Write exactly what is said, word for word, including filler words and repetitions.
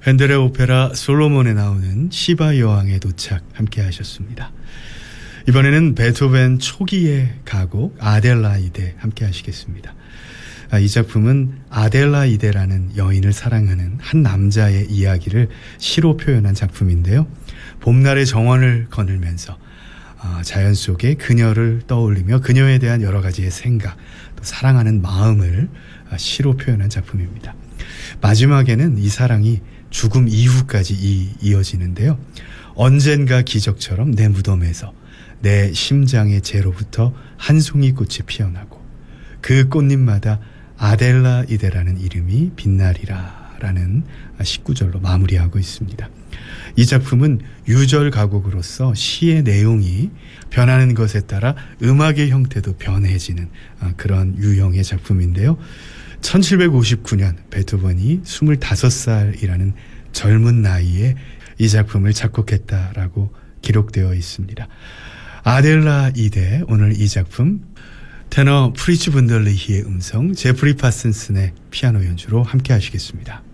핸델의 오페라 솔로몬에 나오는 시바 여왕의 도착 함께 하셨습니다. 이번에는 베토벤 초기의 가곡 아델라이데 함께 하시겠습니다. 아, 이 작품은 아델라이데라는 여인을 사랑하는 한 남자의 이야기를 시로 표현한 작품인데요. 봄날의 정원을 거닐면서 아, 자연 속에 그녀를 떠올리며 그녀에 대한 여러 가지의 생각, 또 사랑하는 마음을 아, 시로 표현한 작품입니다. 마지막에는 이 사랑이 죽음 이후까지 이, 이어지는데요. 언젠가 기적처럼 내 무덤에서 내 심장의 재로부터 한 송이 꽃이 피어나고 그 꽃잎마다 아델라이데라는 이름이 빛나리라 라는 십구 절로 마무리하고 있습니다. 이 작품은 유절 가곡으로서 시의 내용이 변하는 것에 따라 음악의 형태도 변해지는 그런 유형의 작품인데요. 천칠백오십구 년 베토벤이 스물다섯 살이라는 젊은 나이에 이 작품을 작곡했다라고 기록되어 있습니다. 아델라이데, 오늘 이 작품 테너 프리츠 분들리히의 음성, 제프리 파슨슨의 피아노 연주로 함께 하시겠습니다.